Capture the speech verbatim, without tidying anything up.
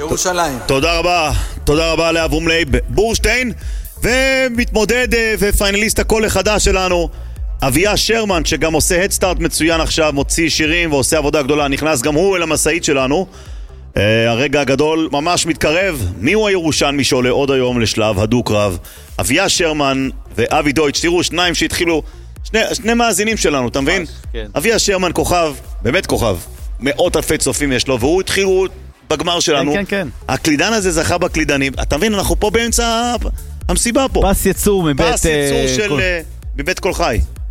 ירושלים. תודה רבה, תודה רבה לאברום לייב בורשטיין, ומתמודד ופיינליסט הקול החדש שלנו, אביה שרמן, שגם עושה הדסטארט מצוין עכשיו, מוציא שירים ועושה עבודה גדולה, נכנס גם הוא אל המסעית שלנו. Uh, הרגע הגדול ממש מתקרב. מי הוא הירושלמי שעולה עוד היום לשלב הדו-קרב? אביה שרמן ואבי דויטש. תראו, שניים שהתחילו, שני, שני מאזינים שלנו, אתה מבין? כן. אביה שרמן כוכב, באמת כוכב, מאות אלפי צופים יש לו, והוא התחילו בגמר שלנו. כן, כן, כן. הקלידן הזה זכה בקלידנים. אתה מבין, אנחנו פה באמצע המסיבה פה. פס יצור מבית... פס יצור uh, של כל... uh, מבית כל חי.